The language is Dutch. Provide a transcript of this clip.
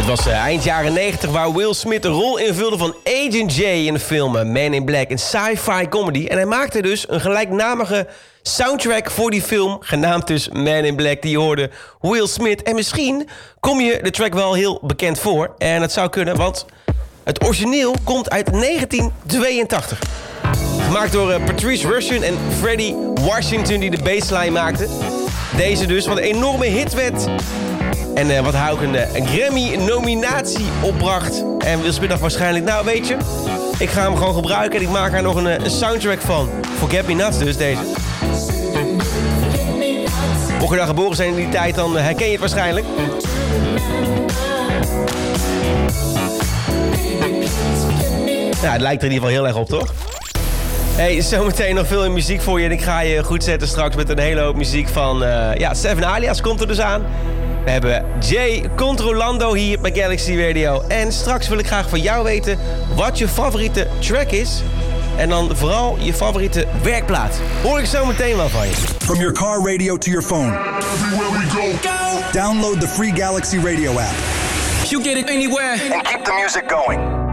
was eind jaren 90 waar Will Smith de rol invulde van Agent J in de film Man in Black, een sci-fi comedy. En hij maakte dus een gelijknamige soundtrack voor die film, genaamd dus Man in Black, die je hoorde Will Smith. En misschien kom je de track wel heel bekend voor. En dat zou kunnen, want het origineel komt uit 1982. Gemaakt door Patrice Rushen en Freddie Washington die de bassline maakten. Deze dus, wat een enorme hit werd. En wat hij ook een Grammy-nominatie opbracht. En Will Smith dacht waarschijnlijk, nou weet je, ik ga hem gewoon gebruiken en ik maak er nog een soundtrack van. Forget Me Not dus, deze. Mocht je daar geboren zijn in die tijd, dan herken je het waarschijnlijk. Nou, het lijkt er in ieder geval heel erg op, toch? Hey, zometeen nog veel muziek voor je. En ik ga je goed zetten straks met een hele hoop muziek van... Seven Alias komt er dus aan. We hebben Jay Controlando hier bij Galaxy Radio. En straks wil ik graag van jou weten wat je favoriete track is. En dan vooral je favoriete werkplaats. Hoor ik zo meteen wel van je. From your car radio to your phone. Everywhere we go. Download the free Galaxy Radio app. You get it anywhere. And keep the music going.